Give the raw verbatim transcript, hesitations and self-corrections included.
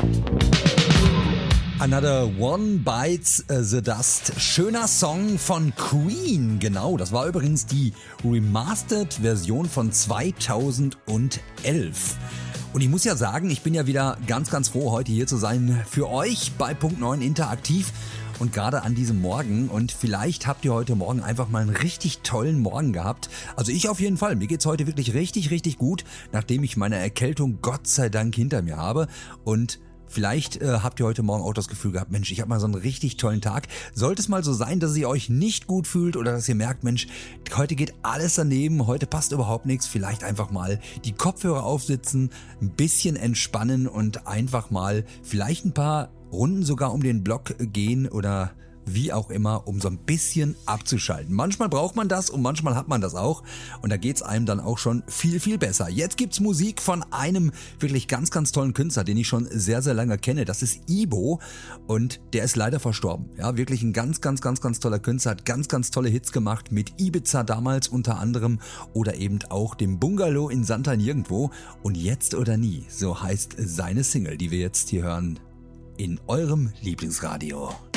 Another One Bites the Dust. Schöner Song von Queen, genau. Das war übrigens die Remastered-Version von zweitausendelf. Und ich muss ja sagen, ich bin ja wieder ganz, ganz froh, heute hier zu sein für euch bei Punkt neun Interaktiv. Und gerade an diesem Morgen, und vielleicht habt ihr heute Morgen einfach mal einen richtig tollen Morgen gehabt. Also ich auf jeden Fall. Mir geht's heute wirklich richtig, richtig gut, nachdem ich meine Erkältung Gott sei Dank hinter mir habe. Und vielleicht äh, habt ihr heute Morgen auch das Gefühl gehabt, Mensch, ich habe mal so einen richtig tollen Tag. Sollte es mal so sein, dass ihr euch nicht gut fühlt oder dass ihr merkt, Mensch, heute geht alles daneben, heute passt überhaupt nichts, vielleicht einfach mal die Kopfhörer aufsitzen, ein bisschen entspannen und einfach mal vielleicht ein paar Runden sogar um den Block gehen oder wie auch immer, um so ein bisschen abzuschalten. Manchmal braucht man das und manchmal hat man das auch und da geht's einem dann auch schon viel, viel besser. Jetzt gibt's Musik von einem wirklich ganz, ganz tollen Künstler, den ich schon sehr, sehr lange kenne. Das ist Ibo und der ist leider verstorben. Ja, wirklich ein ganz, ganz, ganz, ganz toller Künstler, hat ganz, ganz tolle Hits gemacht mit Ibiza damals unter anderem oder eben auch dem Bungalow in Santa Nirgendwo und Jetzt oder Nie, so heißt seine Single, die wir jetzt hier hören in eurem Lieblingsradio.